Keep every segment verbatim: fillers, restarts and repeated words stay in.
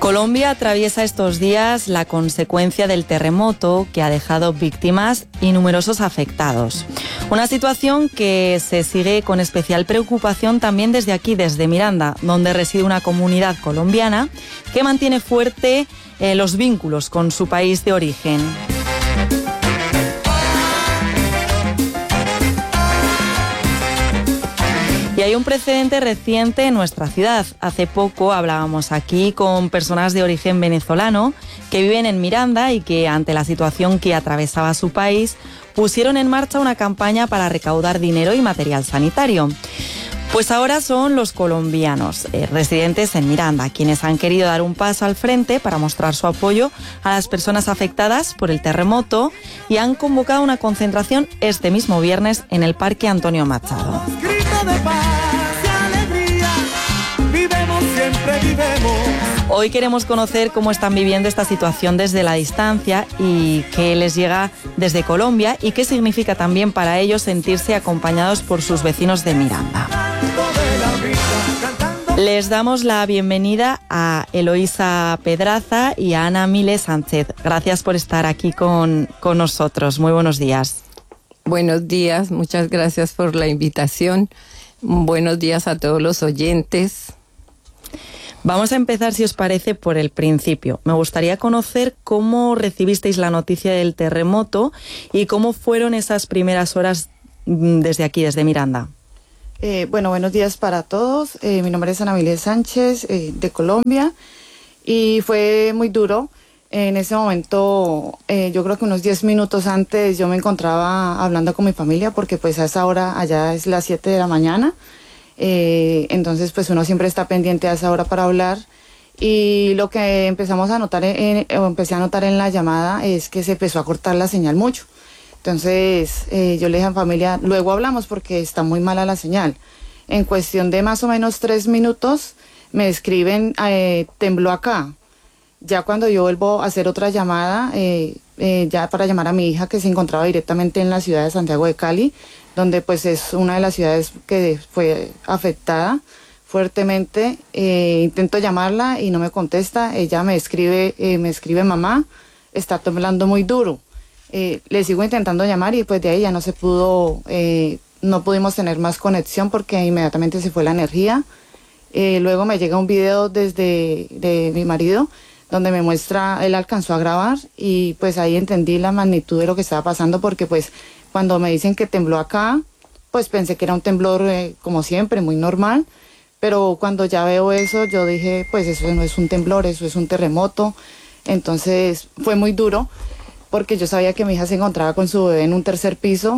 Colombia atraviesa estos días la consecuencia del terremoto que ha dejado víctimas y numerosos afectados. Una situación que se sigue con especial preocupación también desde aquí, desde Miranda, donde reside una comunidad colombiana que mantiene fuerte eh, los vínculos con su país de origen. Y hay un precedente reciente en nuestra ciudad. Hace poco hablábamos aquí con personas de origen venezolano que viven en Miranda y que, ante la situación que atravesaba su país, pusieron en marcha una campaña para recaudar dinero y material sanitario. Pues ahora son los colombianos eh, residentes en Miranda quienes han querido dar un paso al frente para mostrar su apoyo a las personas afectadas por el terremoto y han convocado una concentración este mismo viernes en el Parque Antonio Machado. De paz y alegría, vivemos, siempre vivemos. Hoy queremos conocer cómo están viviendo esta situación desde la distancia y qué les llega desde Colombia y qué significa también para ellos sentirse acompañados por sus vecinos de Miranda. Les damos la bienvenida a Eloísa Pedraza y a Ana Mile Sánchez. Gracias por estar aquí con, con nosotros. Muy buenos días. Buenos días, muchas gracias por la invitación. Buenos días a todos los oyentes. Vamos a empezar, si os parece, por el principio. Me gustaría conocer cómo recibisteis la noticia del terremoto y cómo fueron esas primeras horas desde aquí, desde Miranda. Eh, bueno, buenos días para todos. Eh, mi nombre es Ana Mile Sánchez, eh, de Colombia, y fue muy duro. En ese momento, eh, yo creo que unos diez minutos antes yo me encontraba hablando con mi familia porque pues a esa hora allá es las siete de la mañana. Eh, entonces pues uno siempre está pendiente a esa hora para hablar. Y lo que empezamos a notar, en, o empecé a notar en la llamada es que se empezó a cortar la señal mucho. Entonces eh, yo le dije a mi familia, luego hablamos porque está muy mala la señal. En cuestión de más o menos tres minutos me escriben, eh, tembló acá. Ya cuando yo vuelvo a hacer otra llamada, eh, eh, ya para llamar a mi hija que se encontraba directamente en la ciudad de Santiago de Cali, donde pues es una de las ciudades que fue afectada fuertemente, eh, intento llamarla y no me contesta. Ella me escribe, eh, me escribe mamá, está temblando muy duro. Eh, le sigo intentando llamar y pues de ahí ya no se pudo, eh, no pudimos tener más conexión porque inmediatamente se fue la energía. Eh, luego me llega un video desde de mi marido, donde me muestra, él alcanzó a grabar y pues ahí entendí la magnitud de lo que estaba pasando porque pues cuando me dicen que tembló acá, pues pensé que era un temblor eh, como siempre, muy normal, pero cuando ya veo eso yo dije pues eso no es un temblor, eso es un terremoto. Entonces fue muy duro porque yo sabía que mi hija se encontraba con su bebé en un tercer piso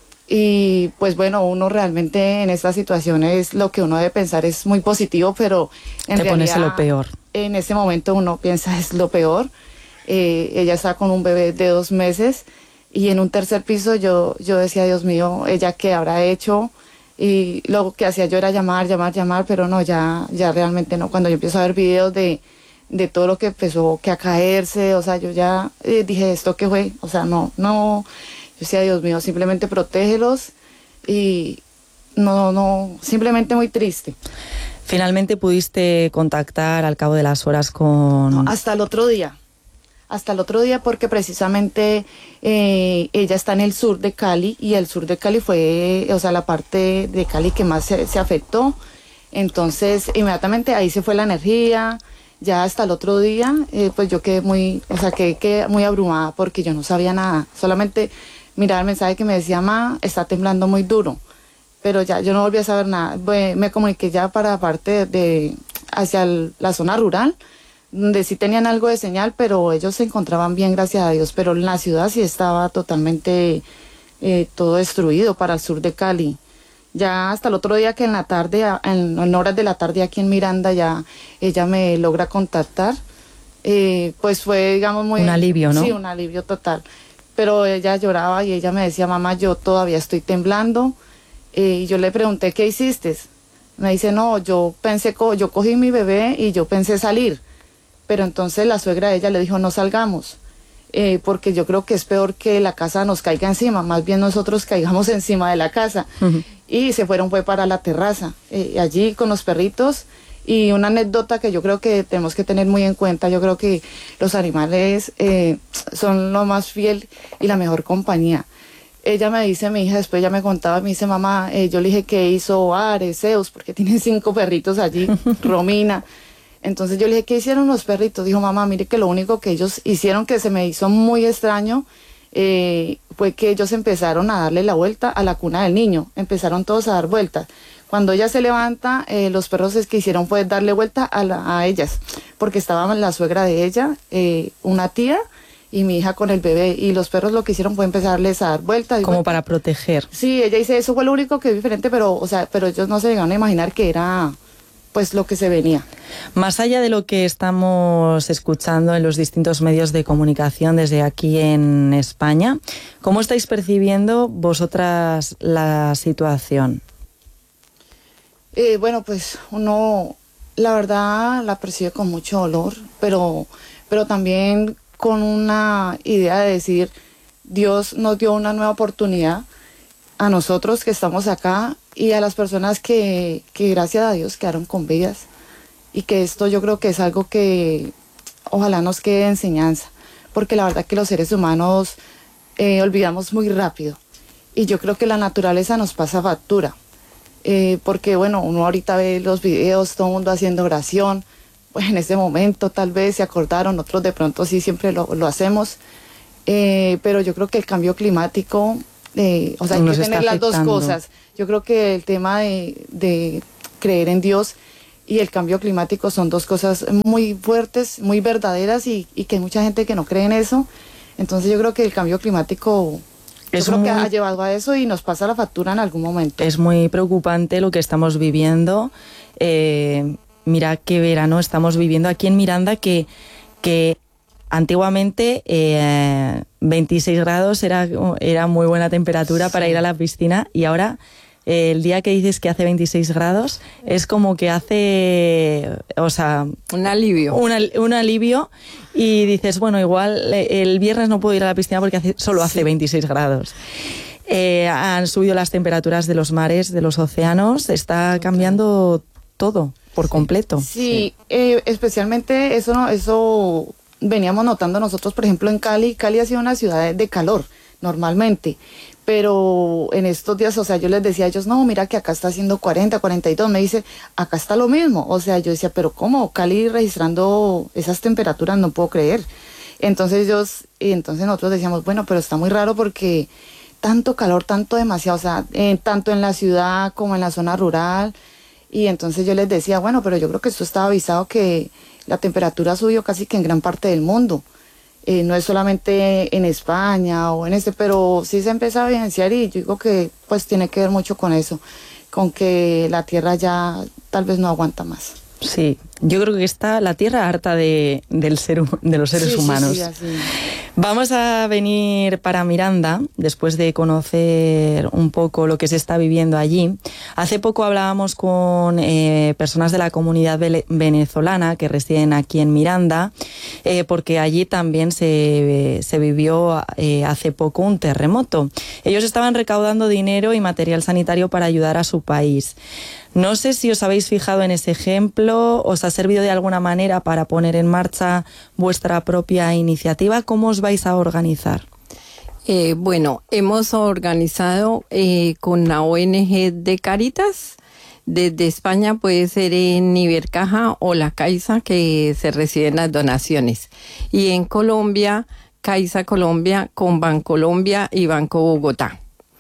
y pues bueno, uno realmente en estas situaciones lo que uno debe pensar es muy positivo, pero en Te realidad pones en lo peor. En ese momento uno piensa es lo peor. Eh, ella está con un bebé de dos meses y en un tercer piso yo, yo decía, Dios mío, ella qué habrá hecho, y lo que hacía yo era llamar, llamar, llamar, pero no, ya, ya realmente no. Cuando yo empiezo a ver videos de, de todo lo que empezó que a caerse, o sea, yo ya eh, dije, ¿esto qué fue? O sea, no, no, yo decía, Dios mío, simplemente protégelos y no, no, simplemente muy triste. Finalmente pudiste contactar al cabo de las horas con... No, hasta el otro día. Hasta el otro día porque precisamente eh, ella está en el sur de Cali y el sur de Cali fue, o sea, la parte de Cali que más se, se afectó. Entonces, inmediatamente ahí se fue la energía. Ya hasta el otro día, eh, pues yo quedé muy, o sea, quedé, quedé muy abrumada porque yo no sabía nada. Solamente miraba el mensaje que me decía, ma, está temblando muy duro. Pero ya yo no volví a saber nada. Me comuniqué ya para la parte de, de hacia el, la zona rural, donde sí tenían algo de señal, pero ellos se encontraban bien, gracias a Dios. Pero en la ciudad sí estaba totalmente eh, todo destruido para el sur de Cali. Ya hasta el otro día que en la tarde, en, en horas de la tarde aquí en Miranda, ya ella me logra contactar. Eh, pues fue, digamos, muy... Un alivio, ¿no? Sí, un alivio total. Pero ella lloraba y ella me decía, mamá, yo todavía estoy temblando. Eh, y yo le pregunté, ¿qué hiciste? Me dice, no, yo pensé, co yo cogí mi bebé y yo pensé salir. Pero entonces la suegra de ella le dijo, no salgamos, eh, porque yo creo que es peor que la casa nos caiga encima, más bien nosotros caigamos encima de la casa. Uh-huh. Y se fueron, fue para la terraza, eh, allí con los perritos, Y una anécdota que yo creo que tenemos que tener muy en cuenta, yo creo que los animales eh, son lo más fiel y la mejor compañía. Ella me dice, mi hija, después ella me contaba, me dice, mamá, eh, yo le dije que hizo Ares, Zeus, porque tiene cinco perritos allí, Romina. Entonces yo le dije, ¿qué hicieron los perritos? Dijo, mamá, mire que lo único que ellos hicieron que se me hizo muy extraño eh, fue que ellos empezaron a darle la vuelta a la cuna del niño. Empezaron todos a dar vueltas. Cuando ella se levanta, eh, los perros es que hicieron fue darle vuelta a, la, a ellas, porque estaba la suegra de ella, eh, una tía, y mi hija con el bebé, y los perros lo que hicieron fue empezarles a dar vueltas. Como vuelta. para proteger. Sí, ella dice, eso fue lo único que es diferente, pero, o sea, pero ellos no se llegaron a imaginar que era pues lo que se venía. Más allá de lo que estamos escuchando en los distintos medios de comunicación desde aquí en España, ¿cómo estáis percibiendo vosotras la situación? Eh, bueno, pues uno, la verdad, la percibe con mucho dolor, pero, pero también con una idea de decir, Dios nos dio una nueva oportunidad a nosotros que estamos acá y a las personas que, que gracias a Dios quedaron con vidas. Y que esto yo creo que es algo que ojalá nos quede de enseñanza, porque la verdad que los seres humanos eh, olvidamos muy rápido. Y yo creo que la naturaleza nos pasa factura. Eh, porque bueno, uno ahorita ve los videos, todo el mundo haciendo oración, pues en ese momento tal vez se acordaron, otros de pronto sí siempre lo, lo hacemos, eh, pero yo creo que el cambio climático, eh, o sea, hay Nos que está tener las dos afectando. cosas. Yo creo que el tema de, de creer en Dios y el cambio climático son dos cosas muy fuertes, muy verdaderas y, y que hay mucha gente que no cree en eso. Entonces yo creo que el cambio climático... Yo Es creo muy- que ha llevado a eso y nos pasa la factura en algún momento. Es muy preocupante lo que estamos viviendo. Eh, mira qué verano estamos viviendo aquí en Miranda, que, que antiguamente eh, veintiséis grados era, era muy buena temperatura para ir a la piscina, y ahora eh, el día que dices que hace veintiséis grados es como que hace, o sea, Un alivio. un, al- un alivio, y dices, bueno, igual eh, el viernes no puedo ir a la piscina porque hace, solo hace veintiséis grados. Eh, han subido las temperaturas de los mares, de los océanos, está cambiando todo por completo. Sí, eh, especialmente eso, no, eso veníamos notando nosotros, por ejemplo, en Cali. Cali ha sido una ciudad de, de calor, normalmente. Pero en estos días, o sea, yo les decía a ellos, no, mira que acá está haciendo cuarenta, cuarenta y dos. Me dice, acá está lo mismo. O sea, yo decía, pero ¿cómo? Cali registrando esas temperaturas, no puedo creer. Entonces ellos, y entonces nosotros decíamos, bueno, pero está muy raro porque tanto calor, tanto demasiado, o sea, eh, tanto en la ciudad como en la zona rural. Y entonces yo les decía, bueno, pero yo creo que esto estaba avisado que la temperatura subió casi que en gran parte del mundo. Eh, no es solamente en España o en este, pero sí se empieza a evidenciar y yo digo que pues tiene que ver mucho con eso, con que la Tierra ya tal vez no aguanta más. Sí, yo creo que está la Tierra harta de, del ser, hu- de los seres Sí, sí, humanos. sí, así. Vamos a venir para Miranda, después de conocer un poco lo que se está viviendo allí. Hace poco hablábamos con eh, personas de la comunidad vele- venezolana que residen aquí en Miranda, eh, porque allí también se, se vivió eh, hace poco un terremoto. Ellos estaban recaudando dinero y material sanitario para ayudar a su país. No sé si os habéis fijado en ese ejemplo, os ha servido de alguna manera para poner en marcha vuestra propia iniciativa. ¿Cómo os vais a organizar? Eh, bueno, hemos organizado eh, con la O N G de Cáritas. Desde España puede ser en Ibercaja o la Caixa, que se reciben las donaciones. Y en Colombia, Caixa Colombia con Bancolombia y Banco Bogotá.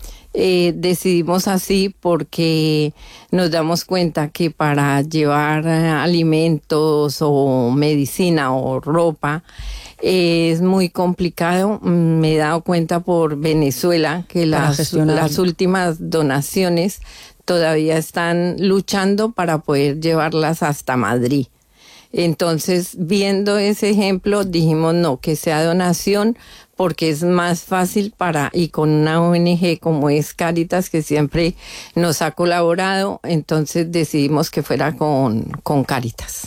Eh, decidimos así porque nos damos cuenta que para llevar eh, alimentos o medicina o ropa eh, es muy complicado. Mm, Me he dado cuenta por Venezuela que Para las, gestionar. las últimas donaciones todavía están luchando para poder llevarlas hasta Madrid. Entonces, viendo ese ejemplo, dijimos no, que sea donación, porque es más fácil para, y con una O N G como es Cáritas, que siempre nos ha colaborado, entonces decidimos que fuera con, con Cáritas.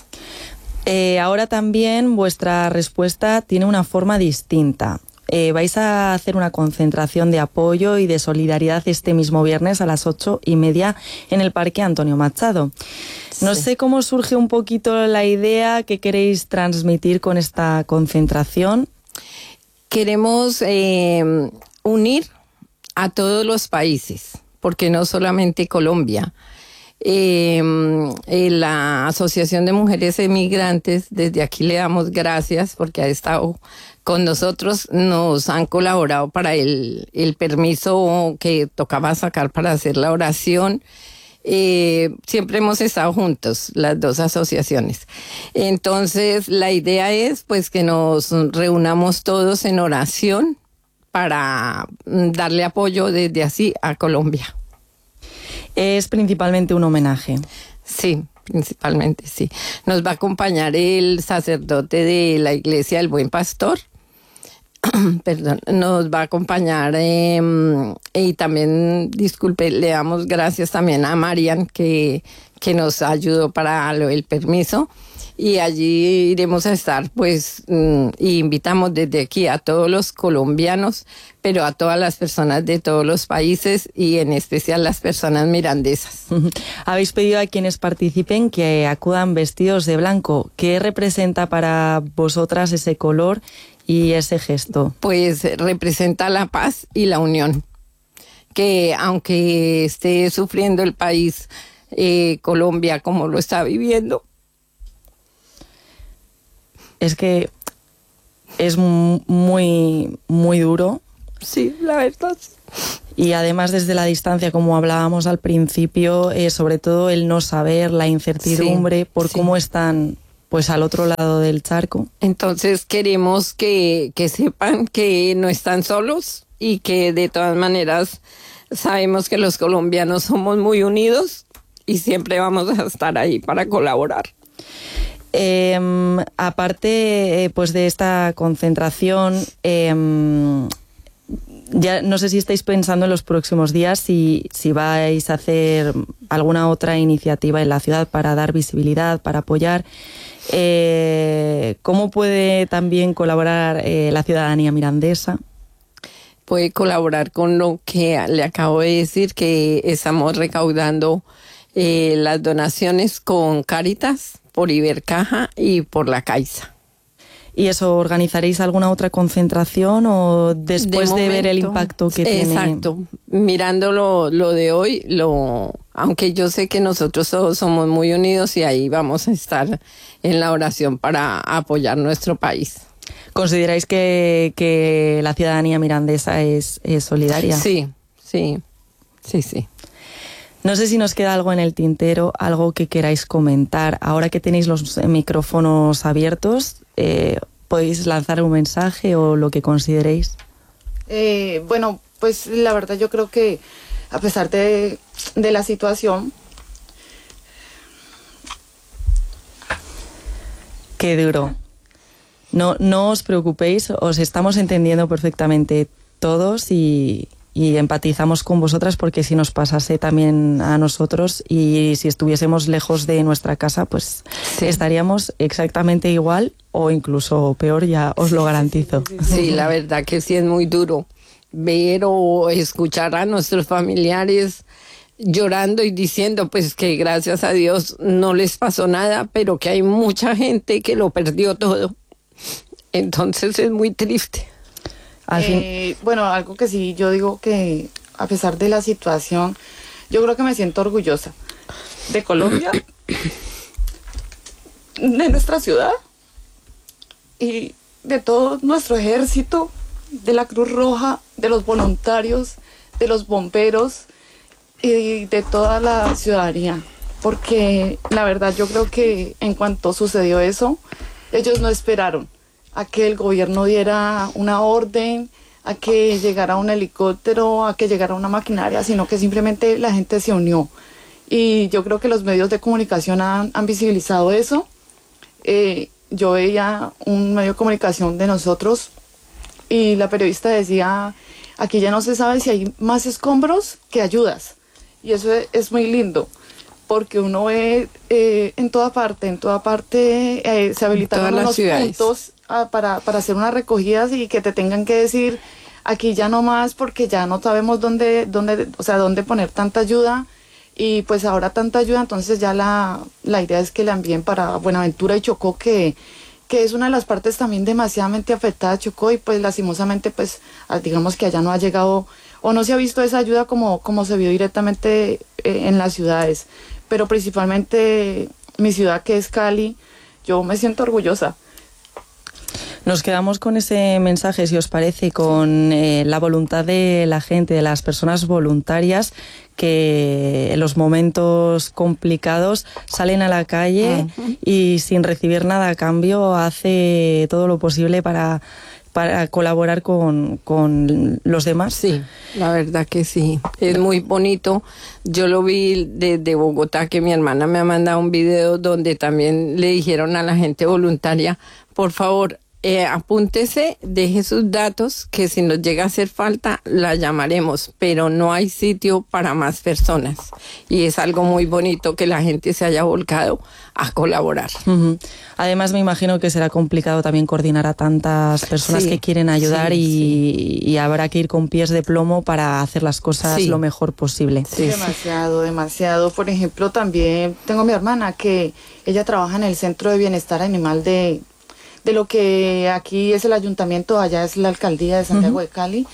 Eh, ahora también vuestra respuesta tiene una forma distinta. Eh, vais a hacer una concentración de apoyo y de solidaridad este mismo viernes a las ocho y media en el Parque Antonio Machado. No Sí. sé cómo surge un poquito la idea que queréis transmitir con esta concentración. Queremos eh, unir a todos los países, porque no solamente Colombia. Eh, eh, la Asociación de Mujeres Emigrantes, desde aquí le damos gracias porque ha estado con nosotros, nos han colaborado para el, el permiso que tocaba sacar para hacer la oración. Eh, siempre hemos estado juntos, las dos asociaciones. Entonces, la idea es pues que nos reunamos todos en oración para darle apoyo desde así a Colombia. Es principalmente un homenaje. Sí, principalmente, sí. Nos va a acompañar el sacerdote de la Iglesia del Buen Pastor. Perdón, nos va a acompañar eh, y también, disculpe, le damos gracias también a Marian que, que nos ayudó para lo del permiso. Y allí iremos a estar, pues, mm, y invitamos desde aquí a todos los colombianos, pero a todas las personas de todos los países y en especial las personas mirandesas. Habéis pedido a quienes participen que acudan vestidos de blanco. ¿Qué representa para vosotras ese color y ese gesto? Pues representa la paz y la unión, que aunque esté sufriendo el país, eh, Colombia, como lo está viviendo, Es que es muy, muy duro. sí, la verdad. Y además desde la distancia, como hablábamos al principio, eh, sobre todo el no saber, la incertidumbre Sí, por sí. cómo están pues al otro lado del charco. Entonces queremos que, que sepan que no están solos y que de todas maneras sabemos que los colombianos somos muy unidos y siempre vamos a estar ahí para colaborar. Eh, aparte eh, pues de esta concentración, eh, ya no sé si estáis pensando en los próximos días si, si vais a hacer alguna otra iniciativa en la ciudad para dar visibilidad, para apoyar. Eh, ¿Cómo puede también colaborar eh, la ciudadanía mirandesa? Puede colaborar con lo que le acabo de decir, que estamos recaudando eh, las donaciones con Cáritas, por Ibercaja y por la Caixa. ¿Y eso, organizaréis alguna otra concentración o después de, De ver el momento, impacto que tiene? Exacto. Mirando lo, lo de hoy, lo, aunque yo sé que nosotros todos somos muy unidos y ahí vamos a estar en la oración para apoyar nuestro país. ¿Consideráis que, que la ciudadanía mirandesa es, es solidaria? Sí, sí, sí, sí. No sé si nos queda algo en el tintero, algo que queráis comentar. Ahora que tenéis los micrófonos abiertos, eh, podéis lanzar un mensaje o lo que consideréis. Eh, bueno, pues la verdad yo creo que a pesar de, de la situación, Qué duro. No, no os preocupéis, os estamos entendiendo perfectamente todos y, y empatizamos con vosotras, porque si nos pasase también a nosotros y si estuviésemos lejos de nuestra casa, pues Sí. estaríamos exactamente igual o incluso peor, ya os lo garantizo. Sí, la verdad que sí es muy duro ver o escuchar a nuestros familiares llorando y diciendo pues que gracias a Dios no les pasó nada, pero que hay mucha gente que lo perdió todo. Entonces es muy triste. Al fin, eh, bueno, algo que sí yo digo que a pesar de la situación, yo creo que me siento orgullosa de Colombia, de nuestra ciudad y de todo nuestro ejército, de la Cruz Roja, de los voluntarios, de los bomberos y de toda la ciudadanía, porque la verdad yo creo que en cuanto sucedió eso, ellos no esperaron a que el gobierno diera una orden, a que llegara un helicóptero, a que llegara una maquinaria, sino que simplemente la gente se unió. Y yo creo que los medios de comunicación han, han visibilizado eso. Eh, yo veía un medio de comunicación de nosotros y la periodista decía, aquí ya no se sabe si hay más escombros que ayudas. Y eso es, es muy lindo, porque uno ve eh, en toda parte, en toda parte eh, se habilitaron todas las unos ciudades. puntos ah, para, para hacer unas recogidas y que te tengan que decir, aquí ya no más, porque ya no sabemos dónde, dónde, o sea, dónde poner tanta ayuda. y pues ahora tanta ayuda, entonces ya la, la idea es que la envíen para Buenaventura y Chocó, que, que es una de las partes también demasiadamente afectada de Chocó, y pues lastimosamente pues digamos que allá no ha llegado o no se ha visto esa ayuda como, como se vio directamente eh, en las ciudades, pero principalmente mi ciudad, que es Cali, yo me siento orgullosa. Nos quedamos con ese mensaje, si os parece, con eh, la voluntad de la gente, de las personas voluntarias que en los momentos complicados salen a la calle uh-huh. y sin recibir nada a cambio hace todo lo posible para, para colaborar con, con los demás. Sí, la verdad que sí, es muy bonito. Yo lo vi desde Bogotá, que mi hermana me ha mandado un video donde también le dijeron a la gente voluntaria, por favor, Eh, apúntese, deje sus datos, que si nos llega a hacer falta, la llamaremos, pero no hay sitio para más personas. Y es algo muy bonito que la gente se haya volcado a colaborar. Uh-huh. Además, me imagino que será complicado también coordinar a tantas personas sí, que quieren ayudar sí, y, sí. y habrá que ir con pies de plomo para hacer las cosas sí. lo mejor posible. Sí, demasiado, sí. demasiado. Por ejemplo, también tengo a mi hermana que ella trabaja en el Centro de Bienestar Animal de... de lo que aquí es el ayuntamiento, allá es la alcaldía de Santiago uh-huh. de Cali,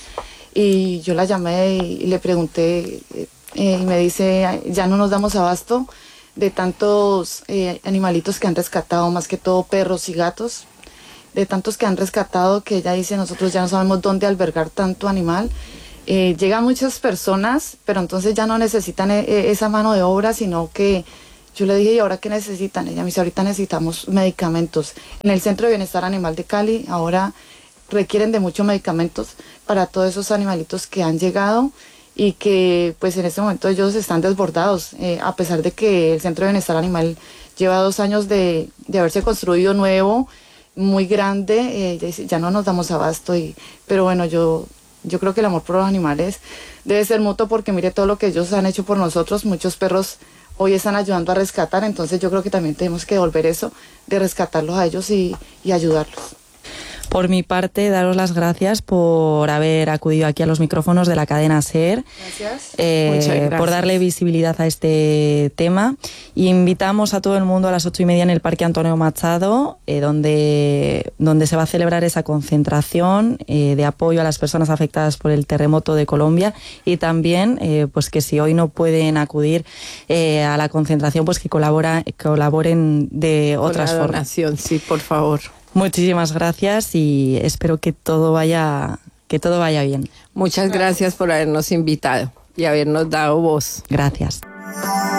y yo la llamé y le pregunté, eh, y me dice, ya no nos damos abasto de tantos eh, animalitos que han rescatado, más que todo perros y gatos, de tantos que han rescatado, que ella dice, nosotros ya no sabemos dónde albergar tanto animal. Eh, llegan muchas personas, pero entonces ya no necesitan eh, esa mano de obra, sino que yo le dije, ¿y ahora qué necesitan? Ella me dice, ahorita necesitamos medicamentos. En el Centro de Bienestar Animal de Cali ahora requieren de muchos medicamentos para todos esos animalitos que han llegado y que pues en este momento ellos están desbordados, eh, a pesar de que el Centro de Bienestar Animal lleva dos años de, de haberse construido nuevo, muy grande, eh, ya no nos damos abasto, y, pero bueno, yo... Yo creo que el amor por los animales debe ser mutuo, porque mire todo lo que ellos han hecho por nosotros. Muchos perros hoy están ayudando a rescatar, entonces yo creo que también tenemos que devolver eso, de rescatarlos a ellos y, y ayudarlos. Por mi parte, daros las gracias por haber acudido aquí a los micrófonos de la cadena SER. Gracias. Eh, Muchas gracias. Por darle visibilidad a este tema. Y invitamos a todo el mundo a las ocho y media en el Parque Antonio Machado, eh, donde, donde se va a celebrar esa concentración eh, de apoyo a las personas afectadas por el terremoto de Colombia, y también eh, pues que si hoy no pueden acudir eh, a la concentración, pues que colabora, colaboren de otras Con la donación, formas. Sí, por favor. Muchísimas gracias y espero que todo vaya, que todo vaya bien. Muchas gracias por habernos invitado y habernos dado voz. Gracias.